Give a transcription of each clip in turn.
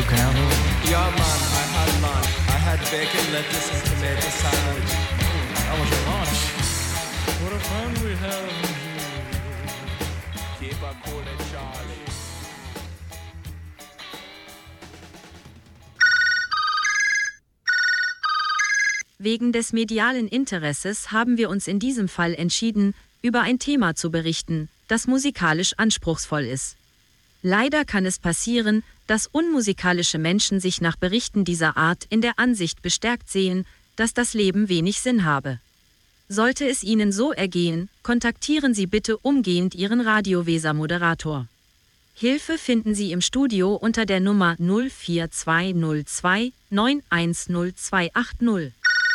can I have one? Yeah, man. I had bacon, lettuce, and tomato sandwich. That was a lot. What a fun we have. Keep a cool and Charlie. Wegen des medialen Interesses haben wir uns in diesem Fall entschieden, über ein Thema zu berichten, das musikalisch anspruchsvoll ist. Leider kann es passieren, dass unmusikalische Menschen sich nach Berichten dieser Art in der Ansicht bestärkt sehen, dass das Leben wenig Sinn habe. Sollte es Ihnen so ergehen, kontaktieren Sie bitte umgehend Ihren Radio Weser-Moderator. Hilfe finden Sie im Studio unter der Nummer 04202 910280.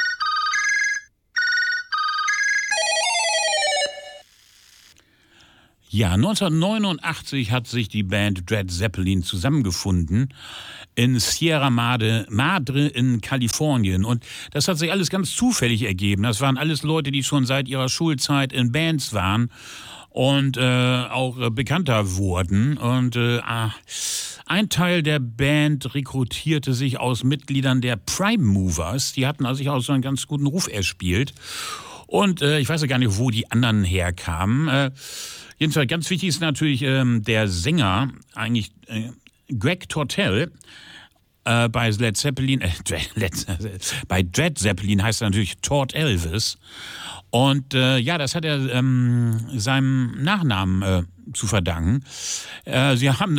Ja, 1989 hat sich die Band Led Zeppelin zusammengefunden in Sierra Madre in Kalifornien. Und das hat sich alles ganz zufällig ergeben. Das waren alles Leute, die schon seit ihrer Schulzeit in Bands waren und auch bekannter wurden. Und ein Teil der Band rekrutierte sich aus Mitgliedern der Prime Movers. Die hatten also sich auch so einen ganz guten Ruf erspielt. Und ich weiß ja gar nicht, wo die anderen herkamen. Jedenfalls ganz wichtig ist natürlich der Sänger, eigentlich Greg Tortell, bei Led Zeppelin, bei Led Zeppelin heißt er natürlich Tort Elvis. Und ja, das hat er seinem Nachnamen zu verdanken. Sie haben